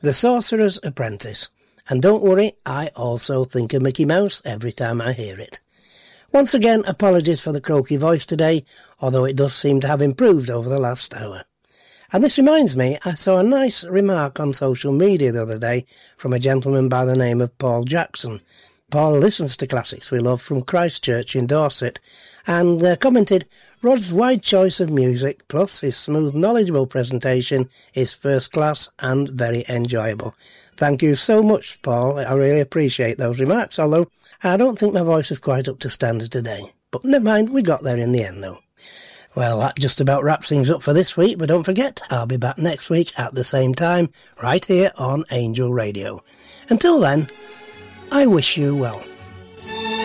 The Sorcerer's Apprentice. And don't worry, I also think of Mickey Mouse every time I hear it. Once again, apologies for the croaky voice today, although it does seem to have improved over the last hour. And this reminds me, I saw a nice remark on social media the other day from a gentleman by the name of Paul Jackson. Paul listens to Classics We Love from Christchurch in Dorset, and commented, Rod's wide choice of music, plus his smooth, knowledgeable presentation, is first class and very enjoyable. Thank you so much, Paul. I really appreciate those remarks, although I don't think my voice is quite up to standard today. But never mind, we got there in the end, though. Well, that just about wraps things up for this week, but don't forget, I'll be back next week at the same time, right here on Angel Radio. Until then, I wish you well.